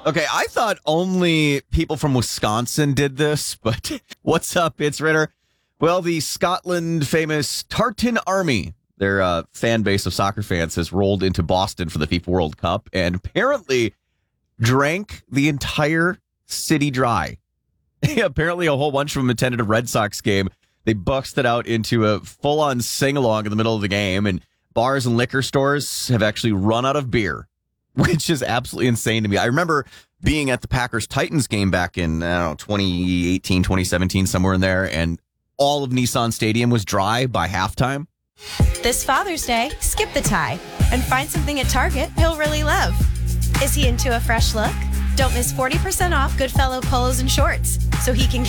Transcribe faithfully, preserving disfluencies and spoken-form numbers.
Okay, I thought only people from Wisconsin did this, but what's up, it's Ritter? Well, the Scotland famous Tartan Army, their uh, fan base of soccer fans, has rolled into Boston for the FIFA World Cup and apparently drank the entire city dry. Apparently, a whole bunch of them attended a Red Sox game. They busted out into a full-on sing-along in the middle of the game, and bars and liquor stores have actually run out of beer, which is absolutely insane to me. I remember being at the Packers-Titans game back in, I don't know, twenty eighteen, twenty seventeen, somewhere in there, and all of Nissan Stadium was dry by halftime. This Father's Day, skip the tie and find something at Target he'll really love. Is he into a fresh look? Don't miss forty percent off Goodfellow polos and shorts so he can